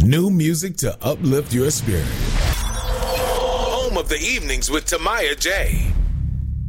New music to uplift your spirit. Home of the evenings with Tamaya J.